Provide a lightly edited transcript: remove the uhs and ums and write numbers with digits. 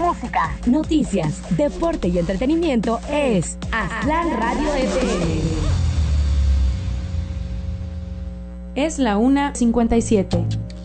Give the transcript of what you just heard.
música, noticias, deporte y entretenimiento es Aztlán Radio FM. Es la 1:57.